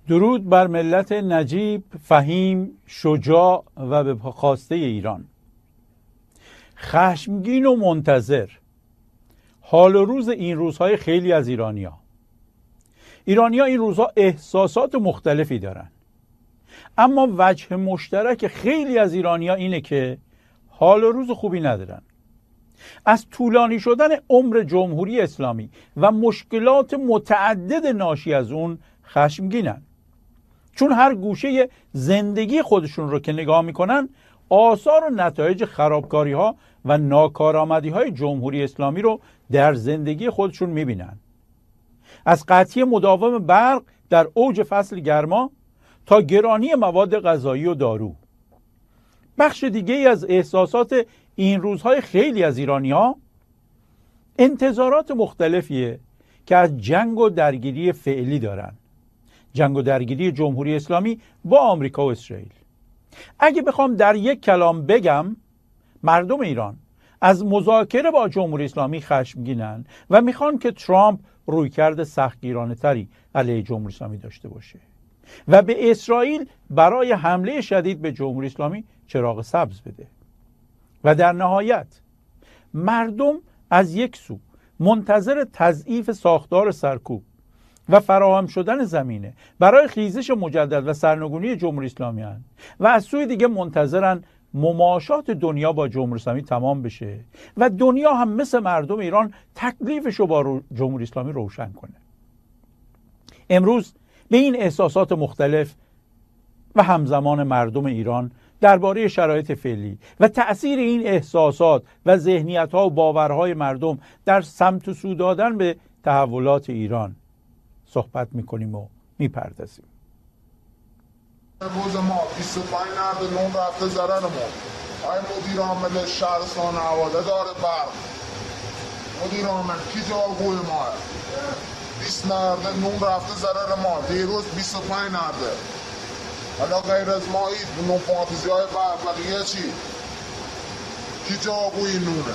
درود بر ملت نجیب، فهیم، شجاع و به خواسته ایران. خشمگین و منتظر حال و روز این روزهای خیلی از ایرانی‌ها این روزها احساسات مختلفی دارن، اما وجه مشترک خیلی از ایرانی‌ها اینه که حال و روز خوبی ندارن. از طولانی شدن عمر جمهوری اسلامی و مشکلات متعدد ناشی از اون خشمگینن، چون هر گوشه زندگی خودشون رو که نگاه میکنن آثار و نتایج خرابکاری ها و ناکارآمدی های جمهوری اسلامی رو در زندگی خودشون میبینن. از قطعی مداوم برق در اوج فصل گرما تا گرانی مواد غذایی و دارو. بخش دیگه ای از احساسات این روزهای خیلی از ایرانی‌ها انتظارات مختلفیه که از جنگ و درگیری فعلی دارن، جنگ و درگیری جمهوری اسلامی با آمریکا و اسرائیل. اگه بخوام در یک کلام بگم، مردم ایران از مذاکره با جمهوری اسلامی خشمگینن و میخوان که ترامپ رویکرد سختگیرانه تری علیه جمهوری اسلامی داشته باشه و به اسرائیل برای حمله شدید به جمهوری اسلامی چراغ سبز بده. و در نهایت مردم از یک سو منتظر تضعیف ساختار سرکوب و فراهم شدن زمینه برای خیزش مجدد و سرنگونی جمهوری اسلامی هستند و از سوی دیگه منتظرن مماشات دنیا با جمهوری اسلامی تمام بشه و دنیا هم مثل مردم ایران تکلیفش رو با جمهوری اسلامی روشن کنه. امروز به این احساسات مختلف و همزمان مردم ایران درباره شرایط فعلی و تأثیر این احساسات و ذهنیت‌ها و باورهای مردم در سمت و سو دادن به تحولات ایران صحبت می‌کنیم و می‌پردازیم. روز ما 25 رفته ضررمون. آقای مدیر عامل شهرستان حواله داره برق. مدیر عامل کی جوابگوی ماه؟ 20 نون رفته ضرر ما. دیروز 25 نرده. حالا غیر از مایی نون پانتیزی های بقیه چی؟ کی جوابگوی نونه؟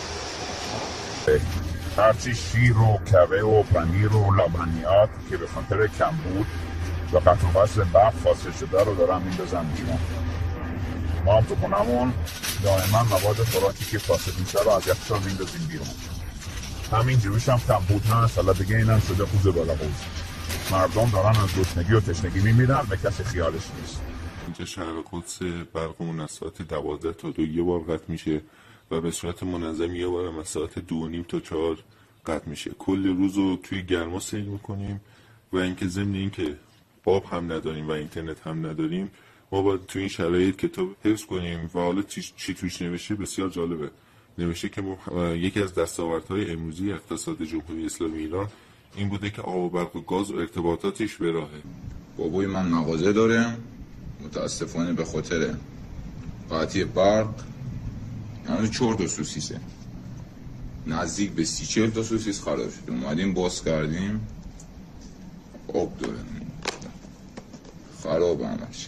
هرچی شیر و کوه و پنیر و لبنیات که به خاطر کمبود و قطع و وصل برق فاصله شده رو دارن میندازن بیرون. ما هم تو خونمون دائما مواد خوراکی که فاسد میشه رو از یخچال میندازیم بیرون. همین جوریش هم کمبود هست، حالا دیگه اینم شده خوز بالا قوز. مردم دارن از گشنگی و تشنگی میمیرن، به کسی خیالش نیست. اینجا شهر قدس برقمون از ساعت 12 تا 2 یه بار قطع میشه و به صورت منظم یه بار از ساعت 2:30 تا 4 قطع میشه. کل روز رو توی گرما سیر میکنیم و اینکه ضمن اینکه آب هم نداریم و اینترنت هم نداریم، ما باید توی این شرایط کتاب حفظ کنیم. و حالا چی توش نوشته بسیار جالبه. نوشته که یکی از دستاوردهای امروزی اقتصاد جمهوری اسلامی ایران این بوده که آب و برق و گاز و ارتباطاتش به راهه. بابای من مغازه داره، متاسفانه به خاطر قطعی برق یعنی 4 تا سوسیسه، نزدیک به 30-40 تا سوسیس خراب شد. اومدیم باز کردیم، آب داره، خراب همش.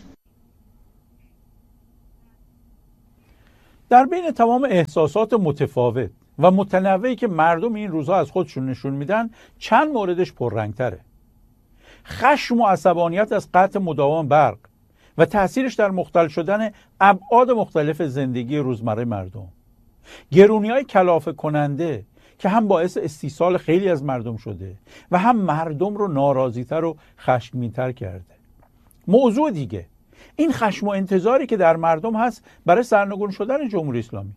در بین تمام احساسات متفاوت و متنوعی که مردم این روزها از خودشون نشون میدن، چند موردش پررنگتره. خشم و عصبانیت از قطع مداوم برق و تأثیرش در مختل شدن ابعاد مختلف زندگی روزمره مردم. گرونی‌های کلافه کننده که هم باعث استیصال خیلی از مردم شده و هم مردم رو ناراضی‌تر و خشمگین‌تر کرده. موضوع دیگه، این خشم و انتظاری که در مردم هست برای سرنگون شدن جمهوری اسلامی.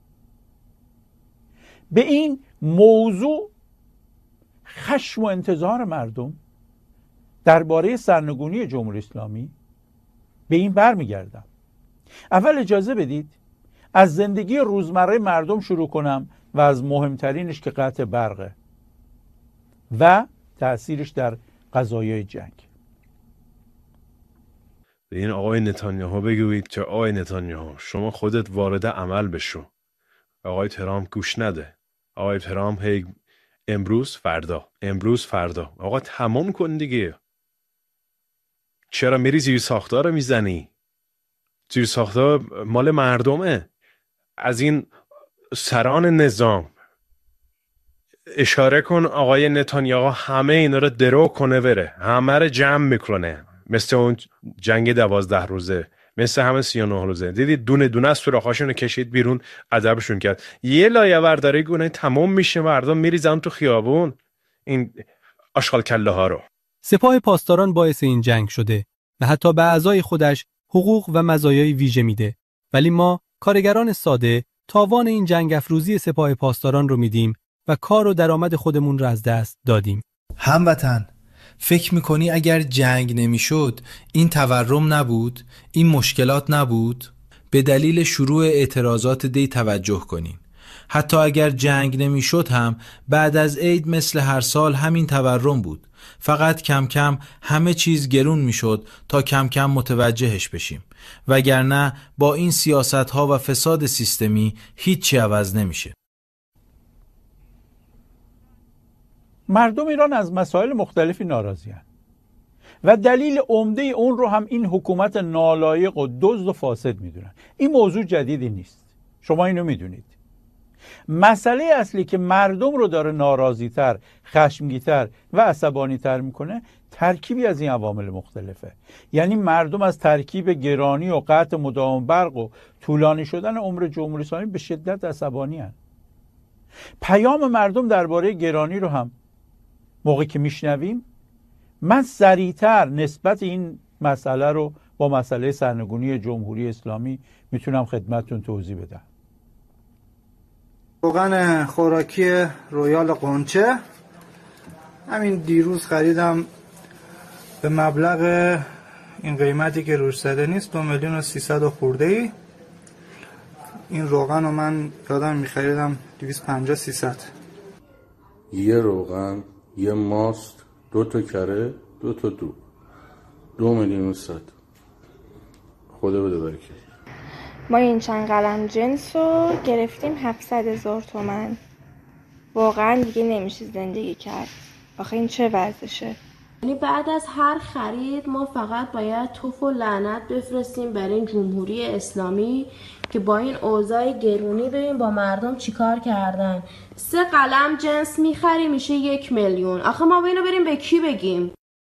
به این موضوع خشم و انتظار مردم درباره سرنگونی جمهوری اسلامی به این برمیگردم. اول اجازه بدید از زندگی روزمره مردم شروع کنم و از مهمترینش که قطع برقه و تأثیرش در قضایای جنگ. به این آقای نتانیاهو بگویید که آقای نتانیاهو شما خودت وارد عمل بشو. آقای ترامپ گوش نده. آقای ترامپ هی امروز فردا. آقا تمام کن دیگه. چرا میری زیر ساختار میزنی؟ زیر ساختار مال مردمه. از این سران نظام اشاره کن آقای نتانیاهو همه اینا رو درو کنه بره، همه رو جمع میکنه، مثل اون جنگ 12 روزه، مثل همه 39 روزه. دیدید دونه دونه از سوراخاشون رو کشید بیرون، ادبشون کرد. یه لایه‌ور داره گونه تمام میشه، مردم میریزن تو خیابون این آشغال کله ها رو. سپاه پاسداران باعث این جنگ شده و حتی به اعضای خودش حقوق و مزایای ویژه میده، ولی ما کارگران ساده تاوان این جنگ افروزی سپاه پاسداران رو میدیم و کار و درآمد خودمون رو از دست دادیم. هموطن، فکر میکنی اگر جنگ نمیشد این تورم نبود، این مشکلات نبود؟ به دلیل شروع اعتراضات دی توجه کنین. حتی اگر جنگ نمیشد هم بعد از عید مثل هر سال همین تورم بود، فقط کم کم همه چیز گرون میشد تا کم کم متوجهش بشیم، وگرنه با این سیاست ها و فساد سیستمی هیچی عوض نمیشه. مردم ایران از مسائل مختلفی ناراضی‌اند و دلیل عمده اون رو هم این حکومت نالایق و دزد و فاسد میدونن. این موضوع جدیدی نیست، شما اینو میدونید. مسئله اصلی که مردم رو داره ناراضی‌تر، خشمگین‌تر و عصبانی‌تر میکنه ترکیبی از این عوامل مختلفه. یعنی مردم از ترکیب گرانی و قطع مداوم برق و طولانی شدن عمر جمهوری اسلامی به شدت عصبانی هستند. پیام مردم درباره گرانی رو هم موقعی که میشنویم، من سریعتر نسبت این مسئله رو با مسئله سرنگونی جمهوری اسلامی میتونم خدمتتون توضیح بدم. روغن خوراکی رویال قنچه همین دیروز خریدم به مبلغ این قیمتی که روش زده نیست، 2,300,000 خورده ای. این روغن رو من یادم میخریدم 250-300. یه روغن، یه ماست، 2 تا کره، 2 تا دو، 2,100,000. خدا بده برکت. ما این چند قلم جنس رو گرفتیم 700,000 تومان. واقعا دیگه نمیشه زندگی کرد. آخه این چه وضعشه؟ یعنی بعد از هر خرید ما فقط باید توف و لعنت بفرستیم برای این جمهوری اسلامی که با این اوضاع گرونی ببین با مردم چیکار کردن. 3 قلم جنس میخری میشه 1,000,000. آخه ما اینو بریم به کی بگیم؟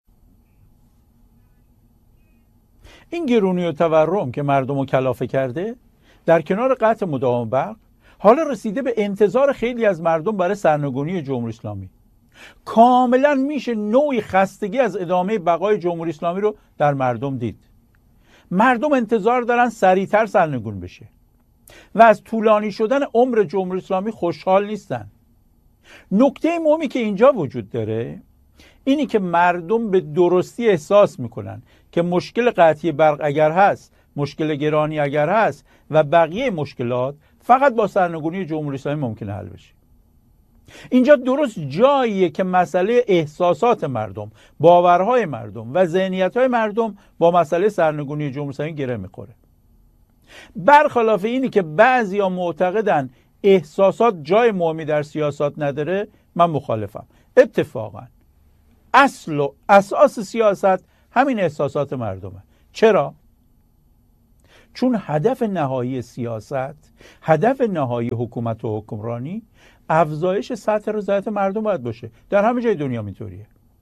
این گرونی و تورم که مردم رو کلافه کرده، در کنار قطع مداوم برق، حالا رسیده به انتظار خیلی از مردم برای سرنگونی جمهوری اسلامی. کاملا میشه نوعی خستگی از ادامه بقای جمهوری اسلامی رو در مردم دید. مردم انتظار دارن سریعتر سرنگون بشه و از طولانی شدن عمر جمهوری اسلامی خوشحال نیستن. نکته مهمی که اینجا وجود داره اینی که مردم به درستی احساس میکنن که مشکل قطعی برق اگر هست، مشکل گرانی اگر هست و بقیه مشکلات فقط با سرنگونی جمهوری اسلامی ممکنه حل بشه. اینجا درست جاییه که مسئله احساسات مردم، باورهای مردم و ذهنیت‌های مردم با مسئله سرنگونی جمهوری اسلامی گره میخوره. برخلاف اینی که بعضیا معتقدن احساسات جای مهمی در سیاست نداره، من مخالفم. اتفاقا اصل و اساس سیاست همین احساسات مردمه. چرا؟ چون هدف نهایی سیاست، هدف نهایی حکومت و حکمرانی افزایش سطح رضایت مردم باید باشه. در همه جای دنیا اینطوریه.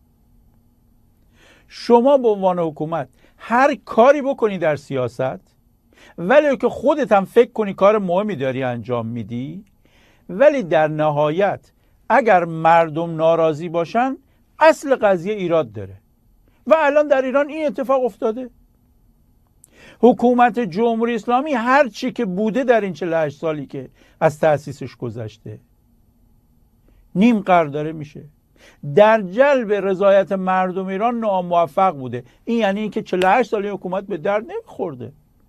شما به عنوان حکومت هر کاری بکنی در سیاست، ولی که خودت هم فکر کنی کار مهمی داری انجام میدی، ولی در نهایت اگر مردم ناراضی باشن اصل قضیه ایراد داره. و الان در ایران این اتفاق افتاده. حکومت جمهوری اسلامی هر چی که بوده در این 48 سالی که از تأسیسش گذشته نیم قرن داره میشه. در جلب رضایت مردم ایران ناموفق بوده. این یعنی اینکه 48 سالی حکومت به درد نمیخورده.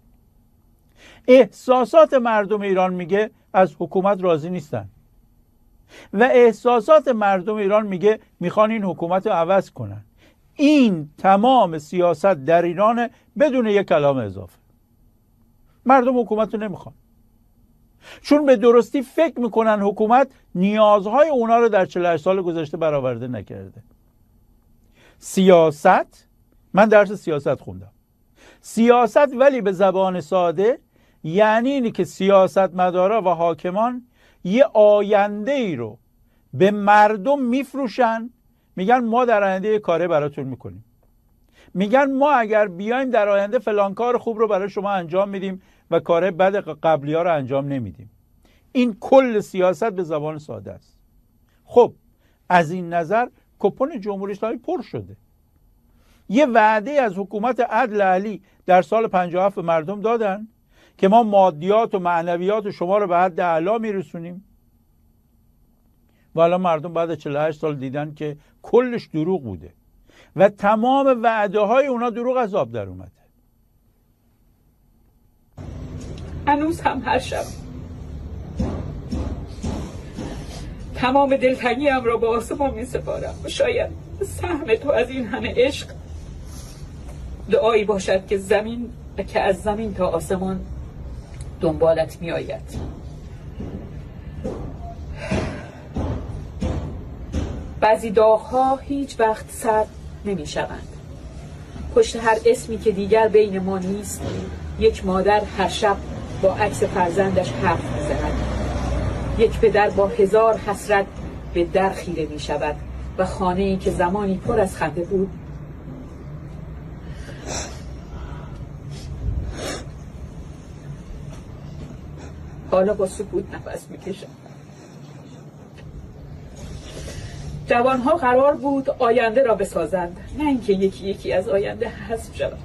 احساسات مردم ایران میگه از حکومت راضی نیستن و احساسات مردم ایران میگه میخوان این حکومت رو عوض کنن. این تمام سیاست در ایران بدون یک کلام اضافه. مردم حکومت رو نمیخوان، چون به درستی فکر میکنن حکومت نیازهای اونا رو در 48 سال گذشته برآورده نکرده. سیاست، من درس سیاست خوندم. سیاست ولی به زبان ساده یعنی اینی که سیاستمدارا و حاکمان یه آینده ای رو به مردم میفروشن، میگن ما در آینده یه کاره براتون میکنیم میگن ما اگر بیایم در آینده فلان کار خوب رو برای شما انجام میدیم و کار بد قبلی ها رو انجام نمیدیم. این کل سیاست به زبان ساده است. خب از این نظر کپون جمهوری اسلامی پر شده. یه وعده از حکومت عدل علی در سال 57 به مردم دادن که ما مادیات و معنویات شما رو به حد اعلا میرسونیم و الان مردم بعد 48 سال دیدن که کلش دروغ بوده و تمام وعده های اونا دروغ از آب در اومده. هنوز هم هر شب تمام دلتنگیم را به آسمان می سپارم. شاید سهم تو از این همه عشق دعایی باشد که از زمین تا آسمان دنبالت می آید. بعضی داغ‌ها هیچ وقت سرد نمی شوند. پشت هر اسمی که دیگر بین ما نیست، یک مادر هر شب با عکس فرزندش حرف می زند. یک پدر با 1000 حسرت به در خیره می شود و خانه‌ای که زمانی پر از خنده بود حالا با سکوت نفس می کشد. جوانها قرار بود آینده را بسازند، نه اینکه یکی یکی از آینده حذف شود.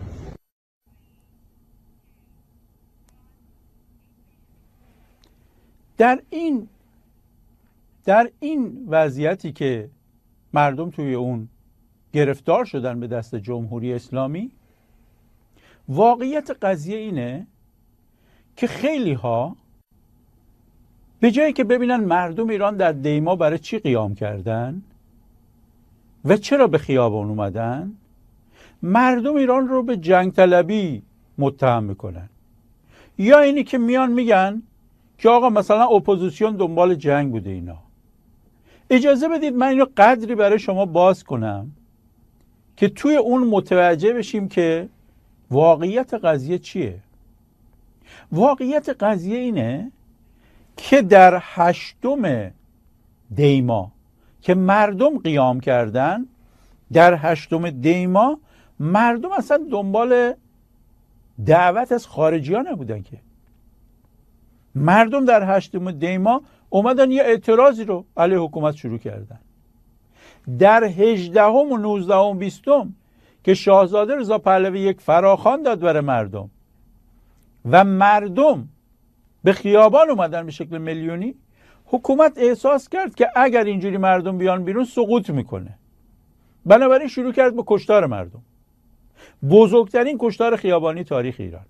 در این وضعیتی که مردم توی اون گرفتار شدن به دست جمهوری اسلامی، واقعیت قضیه اینه که خیلی ها به جایی که ببینن مردم ایران در دیما برای چی قیام کردن و چرا به خیابان اومدن، مردم ایران رو به جنگ طلبی متهم میکنن. یا اینی که میان میگن که آقا مثلا اپوزیسیون دنبال جنگ بوده. اینا اجازه بدید من اینو قدری برای شما باز کنم که توی اون متوجه بشیم که واقعیت قضیه چیه. واقعیت قضیه اینه که در 8 دیما که مردم قیام کردن، در 8 دیما مردم اصلا دنبال دعوت از خارجی ها نبودن که. مردم در 8 دیما اومدن یه اعتراضی رو علیه حکومت شروع کردن. در 18 و 19 و 20 که شاهزاده رضا پهلوی یک فراخوان داد برای مردم و مردم به خیابان اومدن به شکل میلیونی، حکومت احساس کرد که اگر اینجوری مردم بیان بیرون سقوط میکنه. بنابراین شروع کرد به کشتار مردم. بزرگترین کشتار خیابانی تاریخ ایران.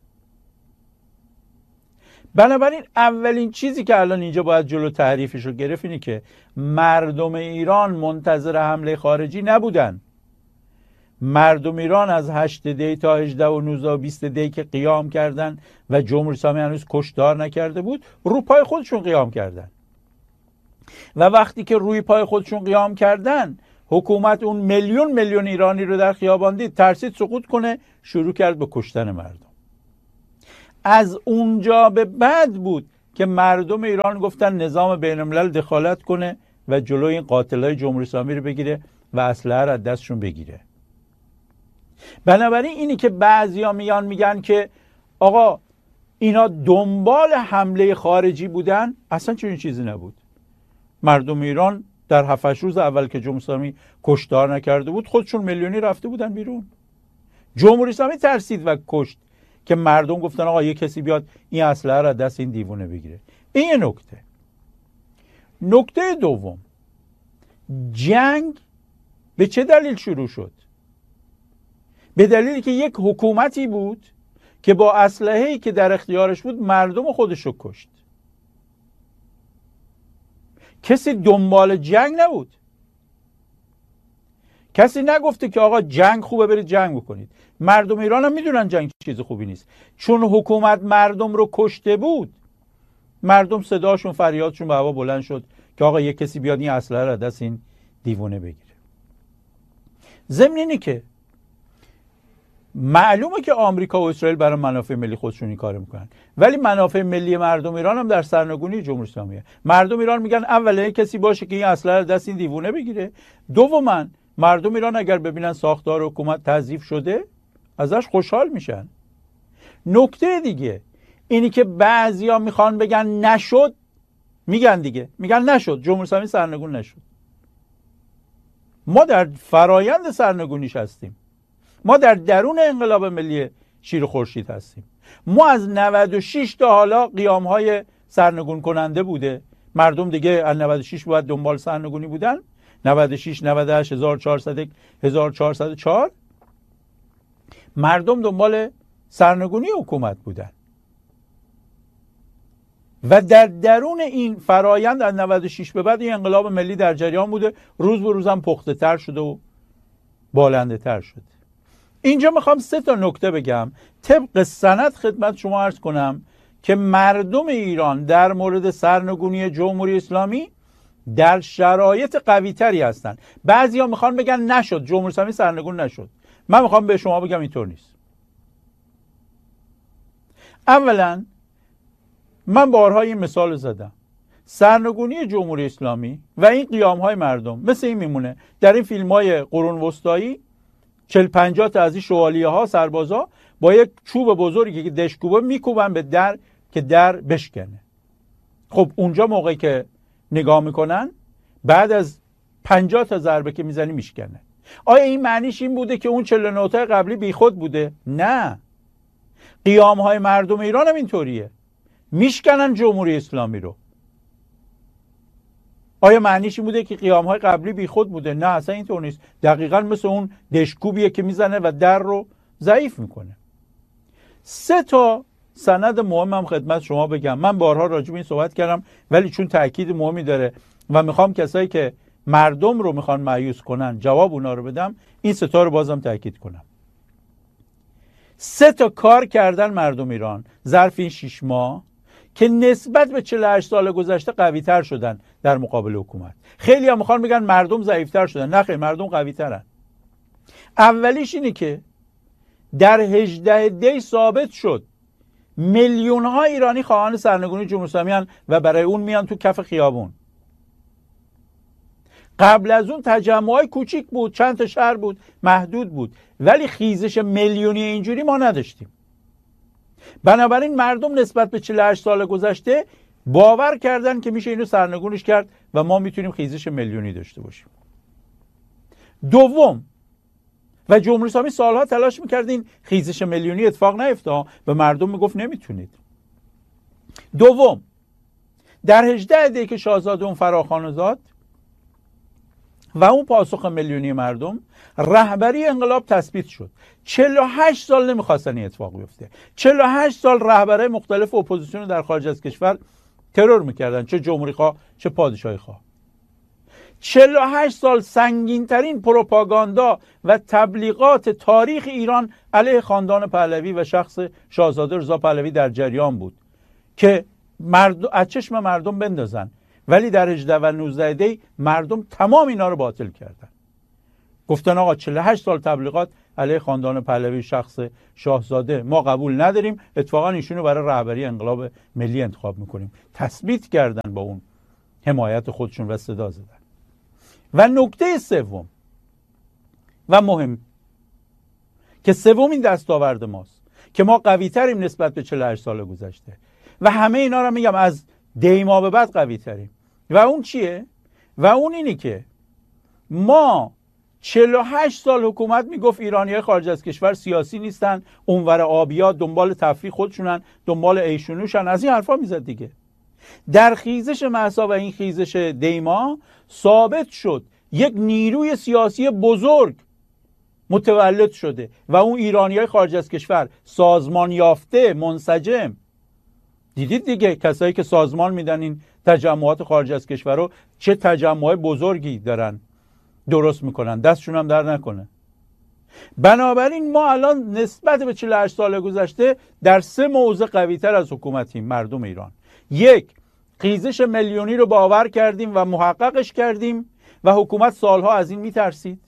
بنابراین اولین چیزی که الان اینجا باید جلو تعریفش رو گرفت اینه که مردم ایران منتظر حمله خارجی نبودن. مردم ایران از 8 دی تا 18 و 19 و 20 دی که قیام کردن و جمهوری اسلامی هنوز کشتار نکرده بود، رو پای خودشون قیام کردن. و وقتی که روی پای خودشون قیام کردن، حکومت اون میلیون ایرانی رو در خیابان دید، ترسید سقوط کنه، شروع کرد به کشتن مردم. از اونجا به بعد بود که مردم ایران گفتن نظام بین الملل دخالت کنه و جلوی این قاتلای جمهوری اسلامی رو بگیره و اسلحه رو از دستشون بگیره. بنابراین اینی که بعضیا میگن که آقا اینا دنبال حمله خارجی بودن، اصلا چنین چیزی نبود. مردم ایران در 7-8 روز اول که جمهوری اسلامی کشتار نکرده بود، خودشون میلیونی رفته بودن بیرون. جمهوری اسلامی ترسید و کشت که مردم گفتن آقا یه کسی بیاد این اسلحه رو از دست این دیوونه بگیره. این یه نکته. نکته دوم، جنگ به چه دلیل شروع شد؟ به دلیلی که یک حکومتی بود که با اسلحه‌ای که در اختیارش بود مردم خودش رو کشت. کسی دنبال جنگ نبود. کسی نگفته که آقا جنگ خوبه برید جنگ بکنید. مردم ایران هم میدونن جنگ چیز خوبی نیست. چون حکومت مردم رو کشته بود، مردم صداشون فریادشون به هوا بلند شد که آقا یک کسی بیاد این اسلحه رو دست این دیوونه بگیره. ضمن اینه که معلومه که آمریکا و اسرائیل برای منافع ملی خودشون این کارو میکنن، ولی منافع ملی مردم ایران هم در سرنگونی جمهوری اسلامیه. مردم ایران میگن اولا کسی باشه که این اسلحه رو دست این دیوونه بگیره، دوما مردم ایران اگر ببینن ساختار حکومت تضعیف شده ازش خوشحال میشن. نکته دیگه اینی که بعضیا میخوان بگن نشد، میگن دیگه، میگن نشد، جمهوری اسلامی سرنگون نشد. ما در فرایند سرنگونیش هستیم. ما در درون انقلاب ملی شیر خورشید هستیم. ما از 96 تا حالا قیام‌های سرنگون کننده بوده. مردم دیگه از 96 باید دنبال سرنگونی بودن. 96 98 1401 1404 مردم دنبال سرنگونی حکومت بودن و در درون این فرایند از 96 به بعد این انقلاب ملی در جریان بوده، روز به روز هم پخته تر شده و بالنده تر شده. اینجا میخوام 3 تا نکته بگم طبق سند خدمت شما عرض کنم که مردم ایران در مورد سرنگونی جمهوری اسلامی در شرایط قوی تری هستن. بعضیا میخوان بگن نشد، جمهوری اسلامی سرنگون نشد. من میخوام به شما بگم اینطور نیست. اولا من بارها این مثال زدم، سرنگونی جمهوری اسلامی و این قیام‌های مردم مثل این میمونه. در این فیلم‌های قرون وسطایی 40-50 تا از این شوالیه‌ها سربازا با یک چوب بزرگی که دشکوبه میکوبن به در که در بشکنه. خب اونجا موقعی که نگاه میکنن بعد از 50 تا ضربه که میزنی میشکنه. آیا این معنیش این بوده که اون 49 تا قبلی بیخود بوده؟ نه. قیام‌های مردم ایران هم اینطوریه، میشکنن جمهوری اسلامی رو. آیا معنیش این بوده که قیام‌های قبلی بیخود بوده؟ نه، اصلا اینطور نیست. دقیقاً مثل اون دشکوبیه که میزنه و در رو ضعیف میکنه. 3 تا سند مهمم خدمت شما بگم. من بارها راجع به این صحبت کردم ولی چون تأکید مهمی داره و میخوام کسایی که مردم رو میخوان مایوس کنن جواب اونا رو بدم، این 3 تا رو بازم تأکید کنم. 3 تا کار کردن مردم ایران ظرف این 6 ماه که نسبت به 48 سال گذشته قوی تر شدن در مقابل حکومت. خیلی هم میخوان بگن مردم ضعیف تر شدن. نه خیر، مردم قوی ترن. اولیش اینه که در 18 دی ثابت شد میلیون ها ایرانی خواهان سرنگونی جمهوری اسلامی هستند و برای اون میان تو کف خیابون. قبل از اون تجمعای کوچیک بود، چند تا شهر بود، محدود بود، ولی خیزش میلیونی اینجوری ما نداشتیم. بنابراین مردم نسبت به 48 سال گذشته باور کردن که میشه اینو سرنگونش کرد و ما میتونیم خیزش میلیونی داشته باشیم. دوم، و جمهوری اسلامی سالها تلاش میکرد این خیزش میلیونی اتفاق نیفته، به مردم میگفت نمیتونید. دوم، در 18 دی که شاهزاده اون فراخوان زاد و اون پاسخ میلیونی مردم، رهبری انقلاب تثبیت شد. 48 سال نمیخواستن این اتفاق بیفته. 48 سال رهبرای مختلف اپوزیسیون در خارج از کشور ترور میکردن، چه جمهوری خواه چه پادشاهی خواه. 48 سال سنگین‌ترین پروپاگاندا و تبلیغات تاریخ ایران علیه خاندان پهلوی و شخص شاهزاده رضا پهلوی در جریان بود که از چشم مردم بندازن، ولی در 18 و 19 دی مردم تمام اینا رو باطل کردن. گفتن آقا 48 سال تبلیغات علیه خاندان پهلوی شخص شاهزاده ما قبول نداریم، اتفاقا ایشونو برای رهبری انقلاب ملی انتخاب میکنیم. تثبیت کردن با اون حمایت خودشون و صدا زدن. و نکته سوم و مهم که سومین دستاورد ماست که ما قوی تریم نسبت به 48 سال گذشته و همه اینا رو میگم از دیما به بعد قوی تریم، و اون چیه؟ و اون اینی که ما 48 سال حکومت میگفت ایرانیای خارج از کشور سیاسی نیستن، اونور آبیا دنبال تفریح خودشونن، دنبال عیشونوشن، از این حرفا میزد دیگه. در خیزش مهسا و این خیزش دیما ثابت شد یک نیروی سیاسی بزرگ متولد شده و اون ایرانیای خارج از کشور سازمان یافته، منسجم. دیدید دیگه کسایی که سازمان میدن این تجمعات خارج از کشور رو چه تجمعات بزرگی دارن درست میکنن، دستشون هم در نکنه. بنابراین ما الان نسبت به 48 سال گذشته در 3 موضع قوی تر از حکومتیم مردم ایران. 1، خیزش میلیونی رو باور کردیم و محققش کردیم و حکومت سالها از این میترسید.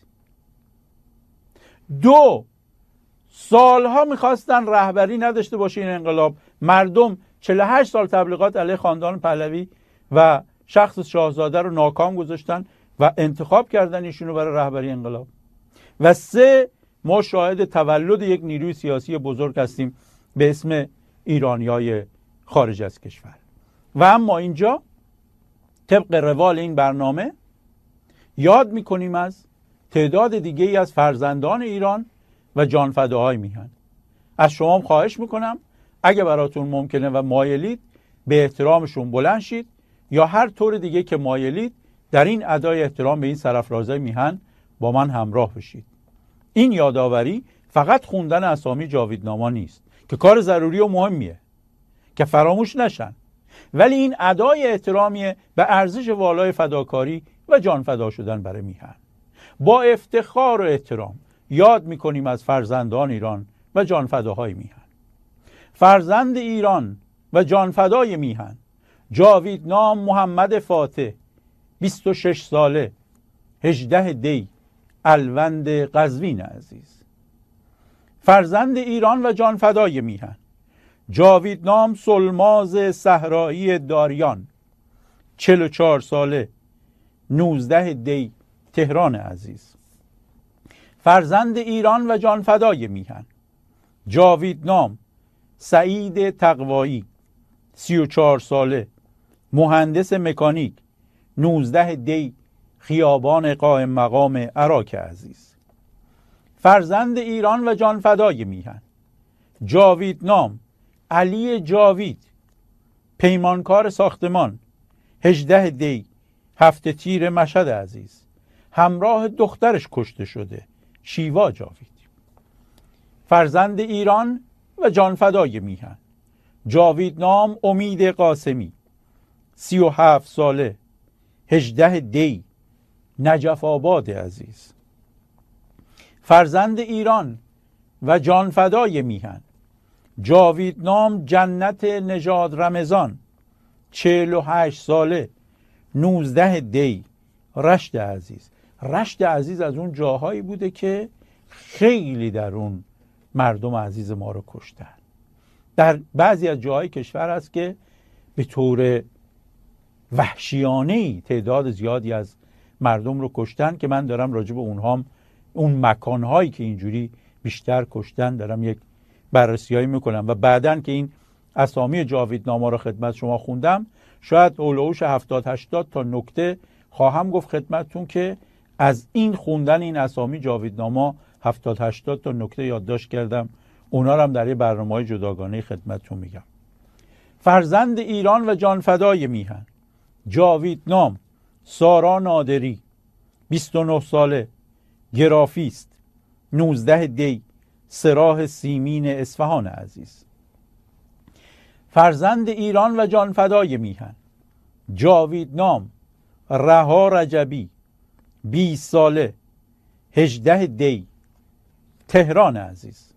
2، سالها میخواستن رهبری نداشته باشه این انقلاب. مردم 48 سال تبلیغات علیه خاندان پهلوی و شخص شاهزاده رو ناکام گذاشتن و انتخاب کردن ایشونو برای رهبری انقلاب. و 3 ما شاهد تولد یک نیروی سیاسی بزرگ هستیم به اسم ایرانیای خارج از کشور. و اما اینجا طبق روال این برنامه یاد میکنیم از تعداد دیگه ای از فرزندان ایران و جانفداهای میهن. از شما خواهش میکنم اگه براتون ممکنه و مایلید به احترامشون بلند شید یا هر طور دیگه که مایلید در این ادای احترام به این سرافرازای میهن با من همراه بشید. این یادآوری فقط خوندن اسامی جاویدنامه نیست که کار ضروری و مهمیه که فراموش نشن، ولی این ادای احترامیه به ارزش والای فداکاری و جان فدا شدن برای میهن. با افتخار و احترام یاد میکنیم از فرزندان ایران و جانفداهای میهن. فرزند ایران و جانفدای میهن جاویدنام محمد فاتح، 26 ساله، 18 دی، الوند قزوین عزیز. فرزند ایران و جانفدای میهن جاویدنام سلماز صحرایی داریان، 44 ساله، 19 دی، تهران عزیز. فرزند ایران و جانفدای میهن جاویدنام سعید تقوایی، 34 ساله، مهندس مکانیک، 19 دی، خیابان قائم مقام عراق عزیز. فرزند ایران و جانفدای میهن جاویدنام علی جاوید، پیمانکار ساختمان، 18 دی، هفته تیر مشهد عزیز. همراه دخترش کشته شده، شیوا جاوید. فرزند ایران و جانفدای میهن جاویدنام امید قاسمی، 37 ساله، 18 دی، نجف آباد عزیز. فرزند ایران و جانفدای میهن جاویدنام جنت نژاد رمضان، 48 ساله، 19 دی، رشت عزیز. رشت عزیز از اون جاهایی بوده که خیلی در اون مردم عزیز ما رو کشتن. در بعضی از جاهای کشور هست که به طور وحشیانه‌ای تعداد زیادی از مردم رو کشتن که من دارم راجع به اونهام، اون مکانهایی که اینجوری بیشتر کشتن دارم یک بررسیایی میکنم و بعدن که این اسامی جاویدنامه رو خدمت شما خوندم شاید اولوش 70-80 تا نکته خواهم گفت خدمتتون که از این خوندن این اسامی جاویدنامه 70-80 تا نکته یادداشت کردم، اونا رو هم در یه برنامه‌های جداگانه خدمتتون میگم. فرزند ایران و جانفدای میهن جاویدنام سارا نادری، 29 ساله، گرافیست، 19 دی، سراح سیمین اصفهان عزیز. فرزند ایران و جانفدای میهن جاویدنام رها رجبی، 20 ساله، 18 دی، تهران عزیز.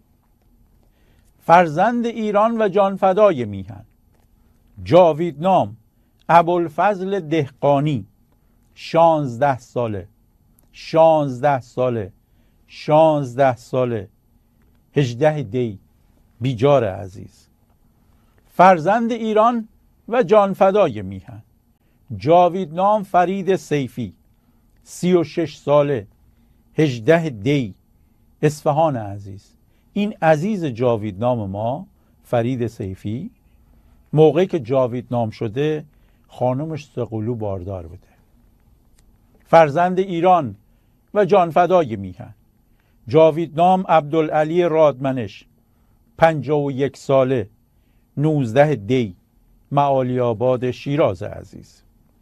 فرزند ایران و جانفدای میهن جاویدنام ابوالفضل دهقانی، 16 ساله، 16 ساله، 16 ساله، 18 دی، بیجار عزیز. فرزند ایران و جانفدای میهن جاویدنام فرید سیفی، 36 ساله، 18 دی، اصفهان عزیز. این عزیز جاویدنام ما فرید سیفی موقعی که جاویدنام شده خانمش سقلو باردار بوده. فرزند ایران و جانفدای میهن جاویدنام عبدالعلی رادمنش، 51 ساله، 19 دی، معالی آباد شیراز عزیز.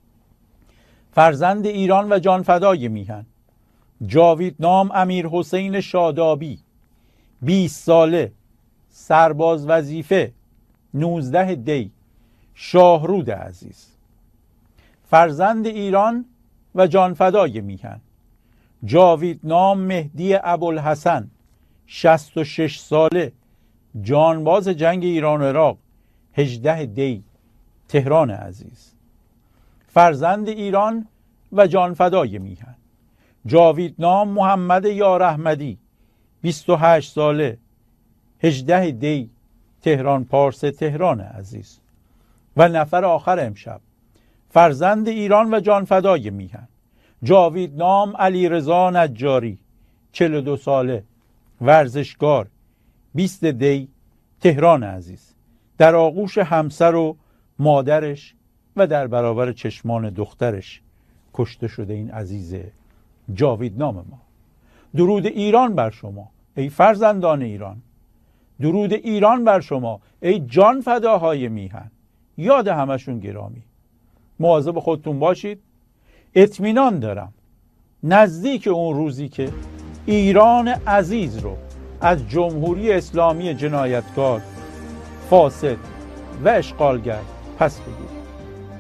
فرزند ایران و جانفدای میهن جاویدنام امیر حسین شادابی، 20 ساله، سرباز وظیفه، 19 دی، شاهرود عزیز. فرزند ایران و جانفدای میهن جاویدنام مهدی ابوالحسن، 66 ساله، جانباز جنگ ایران و عراق، 18 دی، تهران عزیز. فرزند ایران و جانفدای میهن جاویدنام محمد یار احمدی، 28 ساله، 18 دی، تهران پارس تهران عزیز. و نفر آخر امشب فرزند ایران و جانفدای میهن جاویدنام علیرضا نجاری 42 ساله، ورزشکار، 20 دی، تهران عزیز، در آغوش همسر و مادرش و در برابر چشمان دخترش کشته شده این عزیز جاویدنام ما. درود ایران بر شما ای فرزندان ایران، درود ایران بر شما ای جان فداهای میهن. یاد همشون گرامی. مواظب خودتون باشید. اطمینان دارم نزدیک اون روزی که ایران عزیز رو از جمهوری اسلامی جنایتکار، فاسد و اشغالگر پس بگیرید.